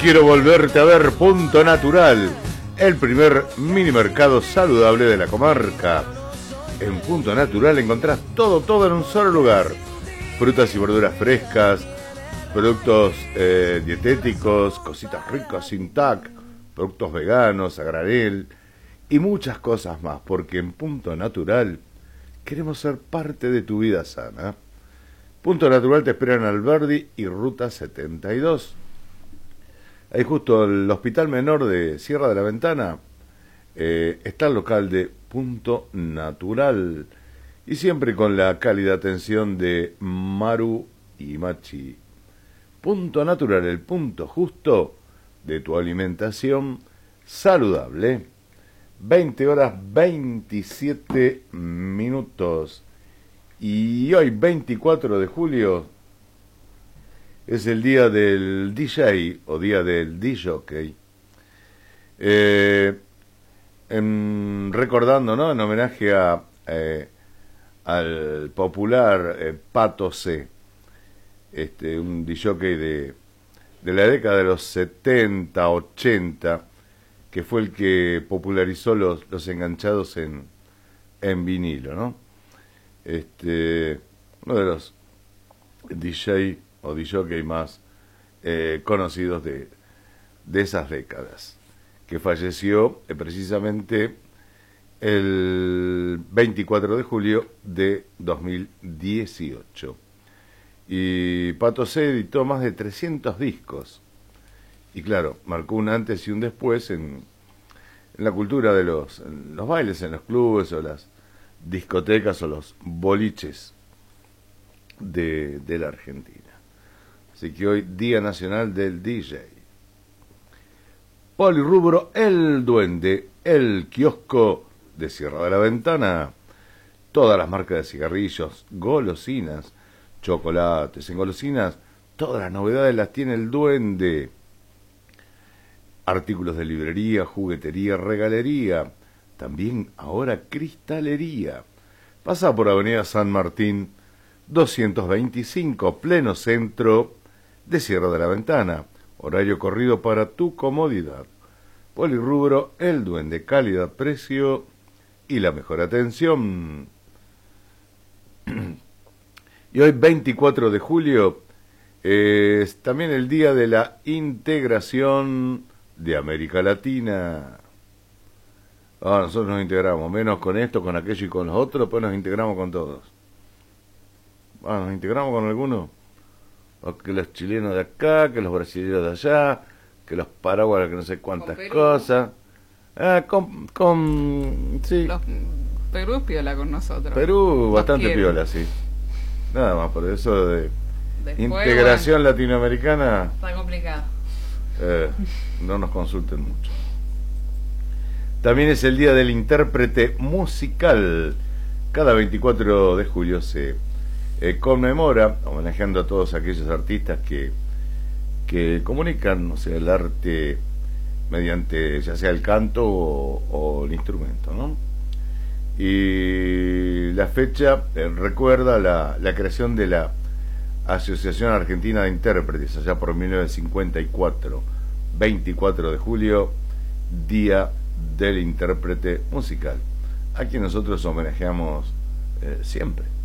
quiero volverte a ver. Punto Natural, el primer mini mercado saludable de la comarca. En Punto Natural encontrás todo en un solo lugar. Frutas y verduras frescas, productos dietéticos, cositas ricas sin TAC, productos veganos, a granel y muchas cosas más, porque en Punto Natural queremos ser parte de tu vida sana. Punto Natural te espera en Alberdi y Ruta 72. Ahí justo el Hospital Menor de Sierra de la Ventana está el local de Punto Natural. Y siempre con la cálida atención de Maru y Machi. Punto Natural, el punto justo de tu alimentación saludable. 20 horas 27 minutos. Y hoy, 24 de julio, es el día del DJ o día del DJ. Recordando, ¿no? En homenaje a al popular Pato C, un DJ de la década de los 70, 80, que fue el que popularizó los enganchados en vinilo, ¿no? Uno de los DJ o DJ más conocidos de esas décadas, que falleció precisamente el 24 de julio de 2018. Y Pato C editó más de 300 discos. Y claro, marcó un antes y un después en la cultura de los bailes, en los clubes o las discotecas o los boliches de la Argentina. Así que hoy, Día Nacional del DJ. Polirrubro, el duende, el kiosco de Sierra de la Ventana. Todas las marcas de cigarrillos, golosinas, chocolates. En golosinas, todas las novedades las tiene el duende. Artículos de librería, juguetería, regalería. También ahora cristalería. Pasa por Avenida San Martín 225, pleno centro de Sierra de la Ventana. Horario corrido para tu comodidad. Polirrubro, el duende, calidad, precio y la mejor atención. Y hoy, 24 de julio, es también el día de la integración de América Latina. Nosotros nos integramos, menos con esto, con aquello y con los otros, pues nos integramos con todos. Nos integramos con algunos, que los chilenos de acá, que los brasileños de allá, que los paraguayos, que no sé cuántas cosas. Sí. Perú es piola con nosotros. Perú bastante piola, sí. Nada más, por eso de después, integración latinoamericana. Está complicado. No nos consulten mucho. También es el día del intérprete musical. Cada 24 de julio se conmemora, homenajeando a todos aquellos artistas que comunican, o sea, el arte mediante ya sea el canto o el instrumento, ¿no? Y la fecha recuerda la creación de la Asociación Argentina de Intérpretes allá por 1954, 24 de julio, Día del Intérprete Musical, a quien nosotros homenajeamos siempre.